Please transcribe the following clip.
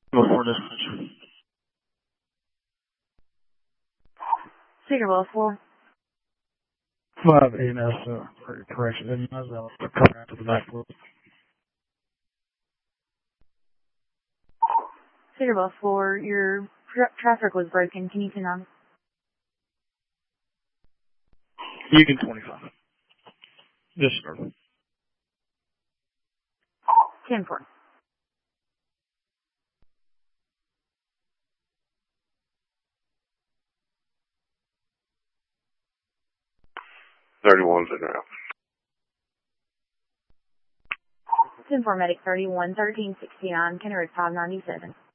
Before dispatch. Cedarville 4. 5 ANS, for correction. And you might well come out to the back road. Cedarville 4, your traffic was broken. Can you turn on? Union 25. Disregard. 10-4. in route. 10-4 medic 31, 1369, Kennewick 597.